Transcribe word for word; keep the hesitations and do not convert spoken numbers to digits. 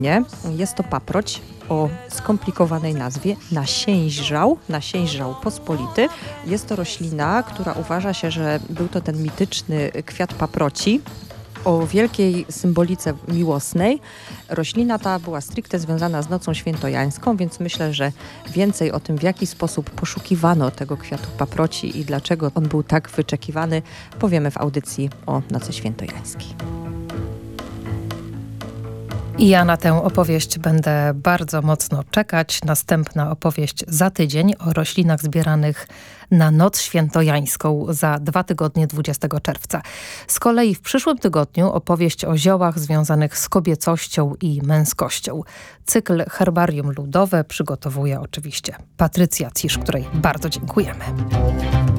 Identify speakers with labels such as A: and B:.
A: Nie, jest to paproć o skomplikowanej nazwie nasiężał, nasiężał pospolity. Jest to roślina, która uważa się, że był to ten mityczny kwiat paproci o wielkiej symbolice miłosnej. Roślina ta była stricte związana z Nocą Świętojańską, więc myślę, że więcej o tym, w jaki sposób poszukiwano tego kwiatu paproci i dlaczego on był tak wyczekiwany, powiemy w audycji o Nocy Świętojańskiej.
B: I ja na tę opowieść będę bardzo mocno czekać. Następna opowieść za tydzień o roślinach zbieranych na Noc Świętojańską za dwa tygodnie, dwudziestego czerwca. Z kolei w przyszłym tygodniu opowieść o ziołach związanych z kobiecością i męskością. Cykl Herbarium Ludowe przygotowuje oczywiście Patrycja Cisz, której bardzo dziękujemy.